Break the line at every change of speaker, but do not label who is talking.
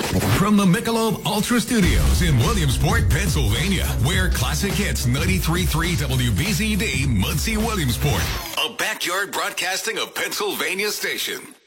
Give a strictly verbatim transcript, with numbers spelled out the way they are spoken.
From the Michelob Ultra Studios in Williamsport, Pennsylvania, where classic hits ninety-three point three W B Z D, Muncie, Williamsport. A backyard broadcasting of Pennsylvania station.